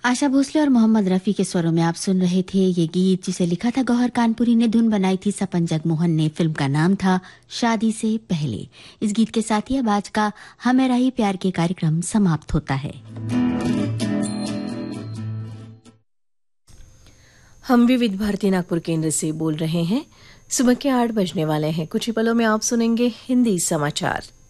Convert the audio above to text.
आशा भोसले और मोहम्मद रफी के स्वरों में आप सुन रहे थे ये गीत, जिसे लिखा था गौहर कानपुरी ने, धुन बनाई थी सपन जगमोहन ने। फिल्म का नाम था शादी से पहले। इस गीत के साथ ही अब आज का हमें रही प्यार के कार्यक्रम समाप्त होता है। हम विविध भारती नागपुर केंद्र से बोल रहे हैं। सुबह के 8 बजने वाले हैं। कुछ ही पलों में आप सुनेंगे हिंदी समाचार।